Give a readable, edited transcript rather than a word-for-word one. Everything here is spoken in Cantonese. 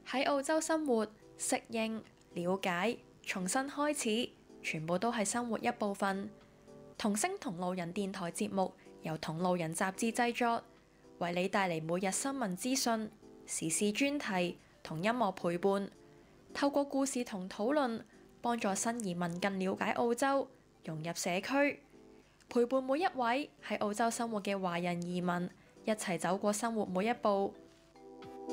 喺澳洲生活、適應、了解、重新開始，全部都係生活一部分。同聲同路人電台節目由同路人雜誌製作，為你帶嚟每日新聞資訊、時事專題同音樂陪伴，透過故事同討論，幫助新移民更了解澳洲，融入社區，陪伴每一位喺澳洲生活嘅華人移民，一齊走過生活每一步。